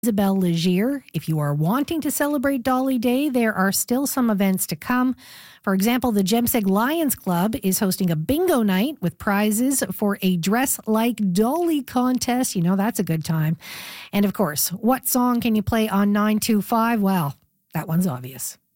Isabel Legier. If you are wanting to celebrate Dolly Day, there are still some events to come. For example, the Jemseg Lions Club is hosting a bingo night with prizes for a Dress Like Dolly contest. You know, that's a good time. And of course, what song can you play on 925? Well, that one's obvious.